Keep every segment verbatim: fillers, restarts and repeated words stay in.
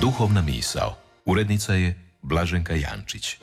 Duhovna misao. Urednica je Blaženka Jančić.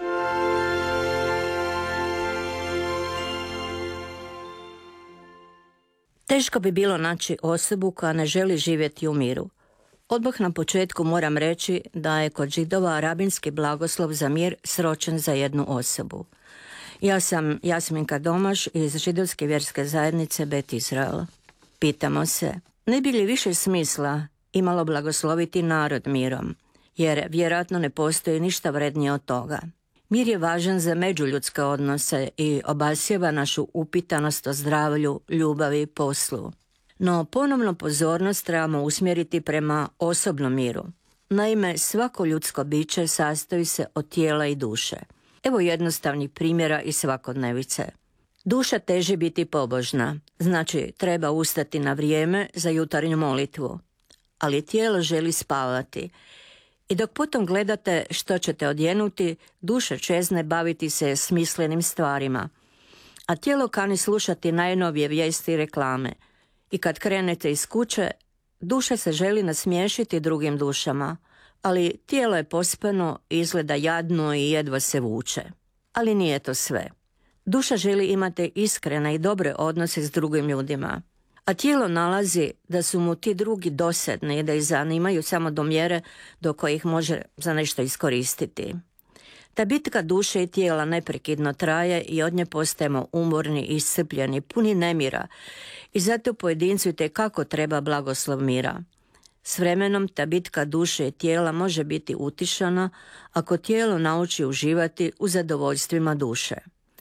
Teško bi bilo naći osobu koja ne želi živjeti u miru. Odmah na početku moram reći da je kod Židova rabinski blagoslov za mir sročen za jednu osobu. Ja sam Jasminka Domaš iz židovske vjerske zajednice Bet Izrael. Pitamo se, ne bi li više smisla imalo blagosloviti narod mirom, jer vjerojatno ne postoji ništa vrednije od toga. Mir je važan za međuljudske odnose i obasjeva našu upitanost o zdravlju, ljubavi i poslu. No ponovno pozornost trebamo usmjeriti prema osobnom miru. Naime, svako ljudsko biće sastoji se od tijela i duše. Evo jednostavnih primjera iz svakodnevice. Duša teži biti pobožna, znači treba ustati na vrijeme za jutarnju molitvu. Ali tijelo želi spavati. I dok potom gledate što ćete odjenuti, duša čezne baviti se smislenim stvarima. A tijelo kani slušati najnovije vijesti i reklame. I kad krenete iz kuće, duša se želi nasmiješiti drugim dušama, ali tijelo je pospano, izgleda jadno i jedva se vuče. Ali nije to sve. Duša želi imati iskrene i dobre odnose s drugim ljudima, a tijelo nalazi da su mu ti drugi dosadni i da ih zanimaju samo do mjere do kojih može za nešto iskoristiti. Ta bitka duše i tijela neprekidno traje i od nje postajemo umorni, iscrpljeni, puni nemira i zato pojedincu itekako treba blagoslov mira. S vremenom ta bitka duše i tijela može biti utišana ako tijelo nauči uživati u zadovoljstvima duše.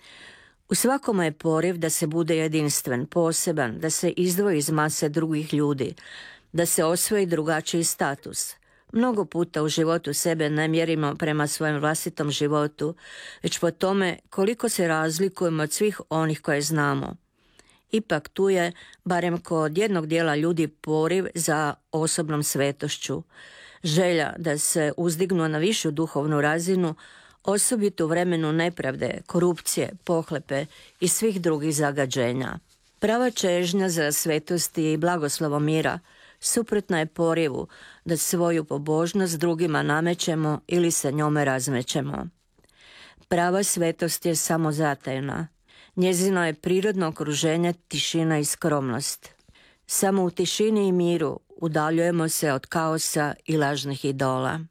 U svakome je poriv da se bude jedinstven, poseban, da se izdvoji iz mase drugih ljudi, da se osvoji drugačiji status. Mnogo puta u životu sebe ne mjerimo prema svojem vlastitom životu, već po tome koliko se razlikujemo od svih onih koje znamo. Ipak tu je, barem kod jednog dijela ljudi, poriv za osobnom svetošću, želja da se uzdignu na višu duhovnu razinu, osobito u vremenu nepravde, korupcije, pohlepe i svih drugih zagađenja. Prava čežnja za svetosti i blagoslovom mira suprotna je porivu da svoju pobožnost drugima namećemo ili se njome razmećemo. Prava svetost je samozatajna. Njezino je prirodno okruženje tišina i skromnost. Samo u tišini i miru udaljujemo se od kaosa i lažnih idola.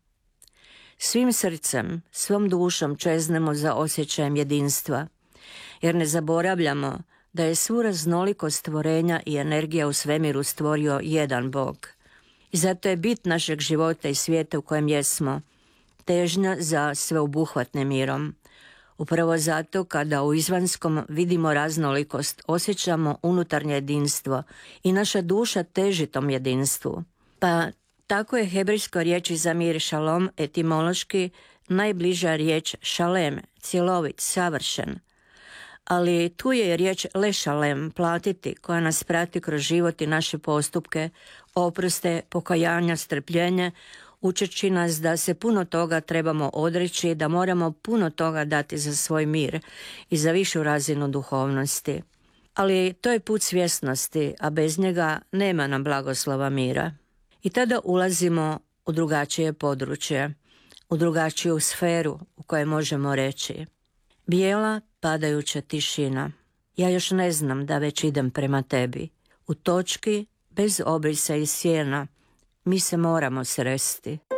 Svim srcem, svom dušom čeznemo za osjećajem jedinstva, jer ne zaboravljamo da je svu raznolikost stvorenja i energija u svemiru stvorio jedan Bog. I zato je bit našeg života i svijeta u kojem jesmo težnja za sveobuhvatnim mirom. Upravo zato kada u izvanskom vidimo raznolikost, osjećamo unutarnje jedinstvo i naša duša teži tom jedinstvu. Pa tako je hebrejsko riječi za mir šalom etimološki najbliža riječ šalem, cjelovit, savršen. Ali tu je riječ lešalem, platiti, koja nas prati kroz život i naše postupke, oproste, pokajanja, strpljenje, učeći nas da se puno toga trebamo odreći, da moramo puno toga dati za svoj mir i za višu razinu duhovnosti. Ali to je put svjesnosti, a bez njega nema nam blagoslova mira. I tada ulazimo u drugačije područje, u drugačiju sferu u kojoj možemo reći: bijela padajuća tišina. Ja još ne znam da već idem prema tebi. U točki bez obrisa i sjena mi se moramo sresti.